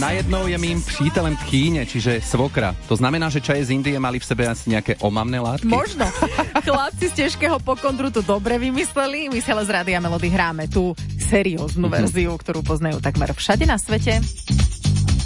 najednou je mým přítelem tchýne, čiže svokra. To znamená, že čaje z Indie mali v sebe asi nejaké omamné látky? Možno. Chlapci z Ťažkého pokondru to dobre vymysleli. My sa z Rádia Melody hráme tú serióznu verziu, ktorú poznajú takmer všade na svete.